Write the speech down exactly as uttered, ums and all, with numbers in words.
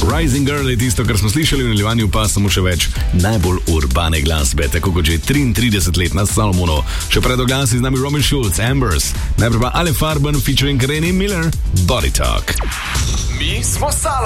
Rising Girl je tisto, kar smo slišali, v nadaljevanju pa samo še več najbolj urbane glasbe, tako kot že triintrideset let na Salomonu. Še pred oglasi z nami Robin Schulz, Ambers, najprej pa Ale Farben featuring Rennie Miller, Body Talk. Mi smo Salomon.